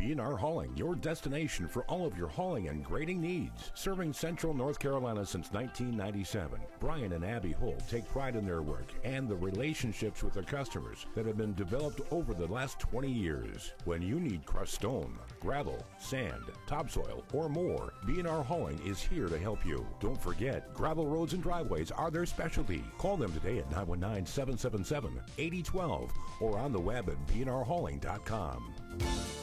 B&R Hauling, your destination for all of your hauling and grading needs. Serving Central North Carolina since 1997, Brian and Abby Holt take pride in their work and the relationships with their customers that have been developed over the last 20 years. When you need crushed stone, gravel, sand, topsoil, or more, B&R Hauling is here to help you. Don't forget, gravel roads and driveways are their specialty. Call them today at 919-777-8012 or on the web at bnrhauling.com.